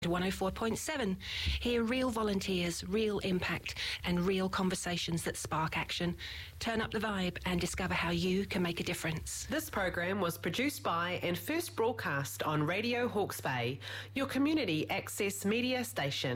104.7. Hear real volunteers, real impact, and real conversations that spark action. Turn up the vibe and discover how you can make a difference. This program was produced by and first broadcast on Radio Hawke's Bay, your community access media station.